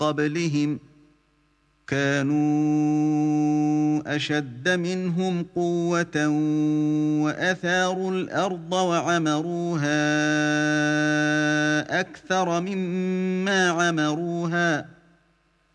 قبلهم كانوا أشد منهم قوة وأثاروا الأرض وعمروها أكثر مما عمروها